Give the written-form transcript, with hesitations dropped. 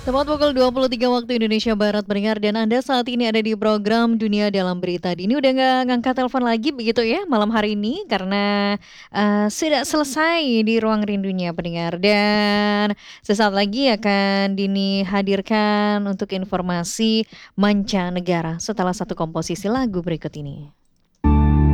Tepat pukul 23 waktu Indonesia Barat pendengar dan Anda saat ini ada di program Dunia Dalam Berita. Ini udah nggak ngangkat telepon lagi begitu ya malam hari ini karena sudah selesai di ruang rindunya pendengar dan sesaat lagi akan Dini hadirkan untuk informasi mancanegara setelah satu komposisi lagu berikut ini.